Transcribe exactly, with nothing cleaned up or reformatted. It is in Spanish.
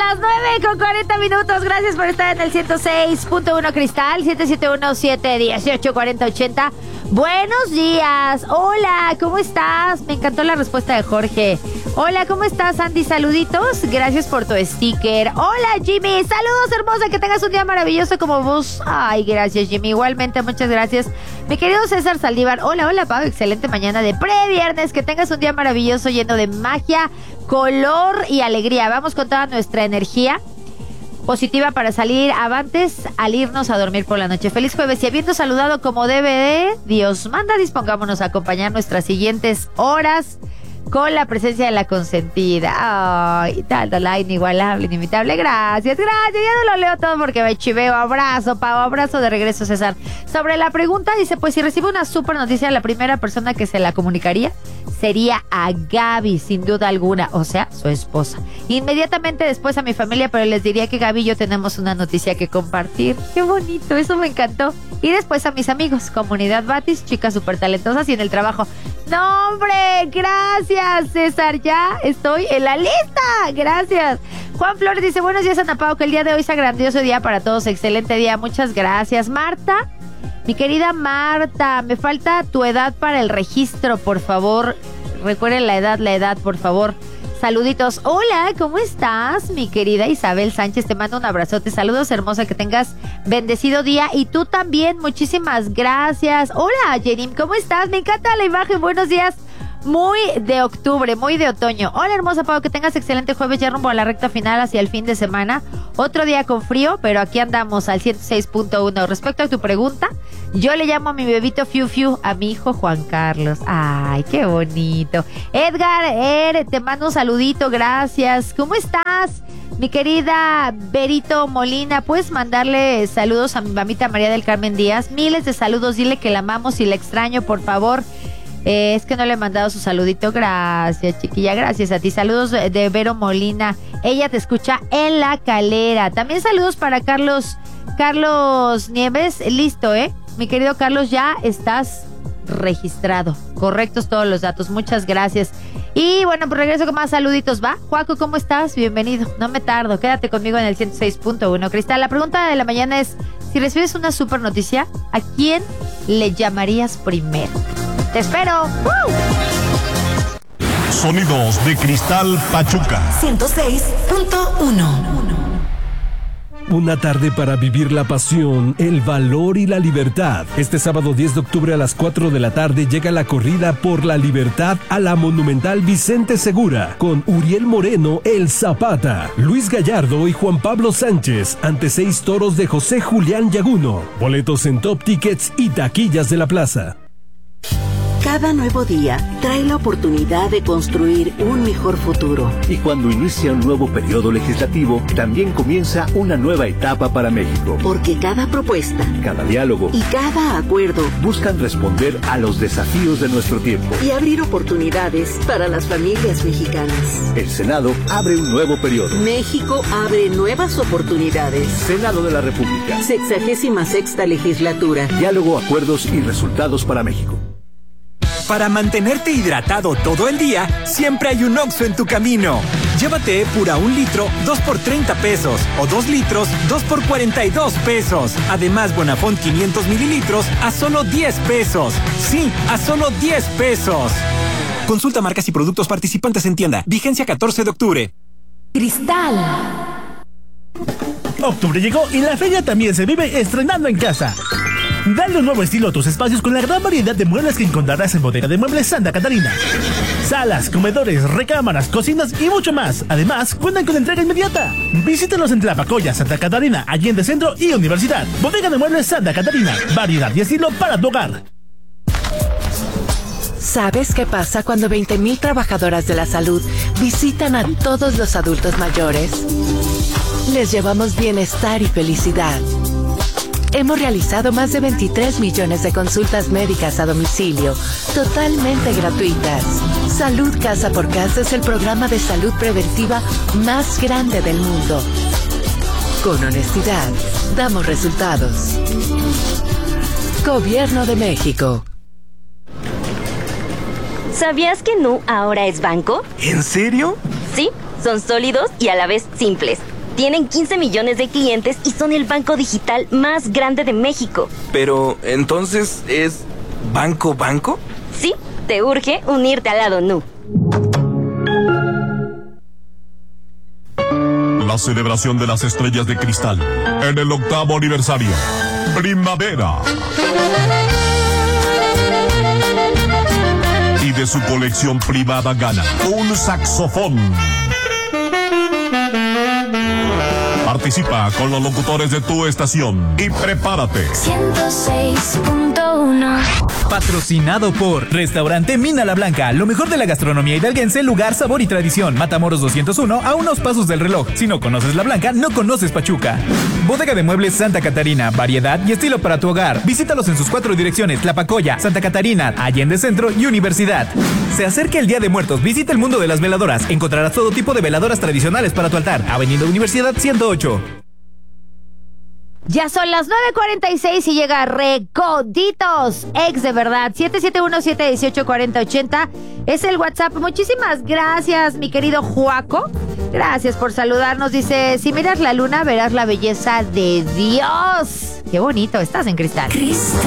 las nueve con cuarenta minutos. Gracias por estar en el ciento seis punto uno Cristal, siete siete uno, siete uno ocho, cuatro cero ochenta. Buenos días. Hola, ¿cómo estás? Me encantó la respuesta de Jorge. Hola, ¿cómo estás, Andy? Saluditos. Gracias por tu sticker. Hola, Jimmy. Saludos, hermosa. Que tengas un día maravilloso como vos. Ay, gracias, Jimmy. Igualmente, muchas gracias. Mi querido César Saldívar. Hola, hola, Pau. Excelente mañana de previernes. Que tengas un día maravilloso lleno de magia, color y alegría. Vamos con toda nuestra energía positiva para salir avantes al irnos a dormir por la noche. Feliz jueves y habiendo saludado como debe de Dios manda, dispongámonos a acompañar nuestras siguientes horas con la presencia de la consentida. Ay, tal, la inigualable, inimitable. Gracias, gracias. Ya no lo leo todo porque me chiveo. Abrazo, Pau, abrazo de regreso, César. Sobre la pregunta, dice, pues si recibo una super noticia, la primera persona que se la comunicaría sería a Gaby, sin duda alguna, o sea, su esposa. Inmediatamente después a mi familia, pero les diría que Gaby y yo tenemos una noticia que compartir. Qué bonito, eso me encantó. Y después a mis amigos, Comunidad Batis, chicas súper talentosas y en el trabajo. ¡No, hombre! Gracias, César, ya estoy en la lista. Gracias. Juan Flores dice, buenos días, Ana Pau, que el día de hoy sea grandioso día para todos. Excelente día, muchas gracias. Marta, mi querida Marta, me falta tu edad para el registro, por favor. Recuerden la edad, la edad, por favor. Saluditos. Hola, ¿cómo estás, mi querida Isabel Sánchez? Te mando un abrazote. Saludos, hermosa, que tengas bendecido día. Y tú también, muchísimas gracias. Hola, Jerim, ¿cómo estás? Me encanta la imagen. Buenos días. Muy de octubre, muy de otoño. Hola, hermosa Pau, que tengas excelente jueves, ya rumbo a la recta final hacia el fin de semana. Otro día con frío, pero aquí andamos al ciento seis punto uno. Respecto a tu pregunta, yo le llamo a mi bebito Fiu Fiu, a mi hijo Juan Carlos. Ay, qué bonito. Edgar, Er, te mando un saludito, gracias. ¿Cómo estás? Mi querida Berito Molina, ¿puedes mandarle saludos a mi mamita María del Carmen Díaz? Miles de saludos, dile que la amamos y la extraño, por favor. Eh, es que no le he mandado su saludito. Gracias, chiquilla, gracias a ti. Saludos de, de Vero Molina. Ella te escucha en La Calera. También saludos para Carlos Carlos Nieves. Listo, ¿eh? Mi querido Carlos, ya estás registrado. Correctos todos los datos. Muchas gracias. Y bueno, pues regreso con más saluditos, ¿va? Juaco, ¿cómo estás? Bienvenido. No me tardo. Quédate conmigo en el ciento seis punto uno. Cristal, la pregunta de la mañana es, si recibes una super noticia, ¿a quién le llamarías primero? ¡Te espero! ¡Woo! Sonidos de Cristal Pachuca ciento seis punto uno. Una tarde para vivir la pasión, el valor y la libertad. Este sábado diez de octubre a las cuatro de la tarde llega la corrida por la libertad a la Monumental Vicente Segura, con Uriel Moreno, el Zapata, Luis Gallardo y Juan Pablo Sánchez, ante seis toros de José Julián Yaguno. Boletos en Top Tickets y taquillas de la plaza. Cada nuevo día trae la oportunidad de construir un mejor futuro. Y cuando inicia un nuevo periodo legislativo, también comienza una nueva etapa para México. Porque cada propuesta, cada diálogo y cada acuerdo buscan responder a los desafíos de nuestro tiempo y abrir oportunidades para las familias mexicanas. El Senado abre un nuevo periodo. México abre nuevas oportunidades. Senado de la República. Sexagésima sexta legislatura. Diálogo, acuerdos y resultados para México. Para mantenerte hidratado todo el día, siempre hay un Oxxo en tu camino. Llévate Epura un litro, dos por treinta pesos. O dos litros, dos por cuarenta y dos pesos. Además, Bonafont quinientos mililitros a solo diez pesos. Sí, a solo diez pesos. Consulta marcas y productos participantes en tienda. Vigencia catorce de octubre. Cristal. Octubre llegó y la feria también se vive estrenando en casa. Dale un nuevo estilo a tus espacios con la gran variedad de muebles que encontrarás en Bodega de Muebles Santa Catarina. Salas, comedores, recámaras, cocinas y mucho más. Además, cuentan con entrega inmediata. Visítanos en Tlapacoya, Santa Catarina, Allende Centro y Universidad. Bodega de Muebles Santa Catarina. Variedad y estilo para tu hogar. ¿Sabes qué pasa cuando veinte mil trabajadoras de la salud visitan a todos los adultos mayores? Les llevamos bienestar y felicidad. Hemos realizado más de veintitrés millones de consultas médicas a domicilio, totalmente gratuitas. Salud Casa por Casa es el programa de salud preventiva más grande del mundo. Con honestidad, damos resultados. Gobierno de México. ¿Sabías que Nu ahora es banco? ¿En serio? Sí, son sólidos y a la vez simples. Tienen quince millones de clientes y son el banco digital más grande de México. Pero, ¿entonces es banco banco? Sí, te urge unirte al lado N U. La celebración de las estrellas de cristal en el octavo aniversario. Primavera. Y de su colección privada gana un saxofón. Participa con los locutores de tu estación y prepárate. ciento seis punto uno. Patrocinado por Restaurante Mina La Blanca, lo mejor de la gastronomía hidalguense, lugar, sabor y tradición. Matamoros doscientos uno, a unos pasos del reloj. Si no conoces La Blanca, no conoces Pachuca. Bodega de Muebles Santa Catarina, variedad y estilo para tu hogar. Visítalos en sus cuatro direcciones: Tlapacoya, Santa Catarina, Allende Centro y Universidad. Se acerca el Día de Muertos, visita el mundo de las veladoras. Encontrarás todo tipo de veladoras tradicionales para tu altar. Avenida Universidad ciento ocho. Ya son las nueve cuarenta y seis y llega Recoditos, ex de verdad. siete siete uno, siete uno ocho, cuatro cero ocho cero es el WhatsApp. Muchísimas gracias, mi querido Juaco. Gracias por saludarnos. Dice, si miras la luna, verás la belleza de Dios. Qué bonito, estás en Cristal. Cristal.